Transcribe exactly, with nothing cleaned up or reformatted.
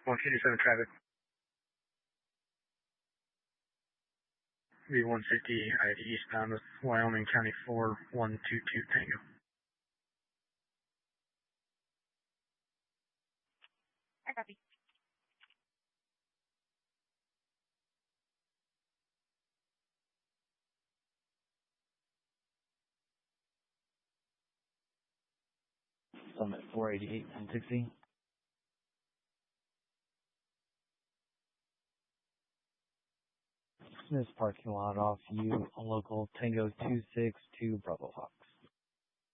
one fifty-seven traffic. V one fifty, I D eastbound with Wyoming County four one two two Tango. I copy. Summit four eighty-eight, ten sixty. This parking lot off you on local Tango two six two Bravo Fox.